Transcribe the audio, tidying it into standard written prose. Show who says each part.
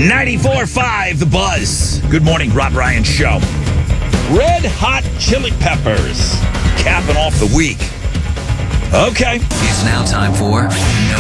Speaker 1: 94.5 The Buzz. Good morning, Rob Ryan Show. Red Hot Chili Peppers capping off the week. Okay.
Speaker 2: It's now time for No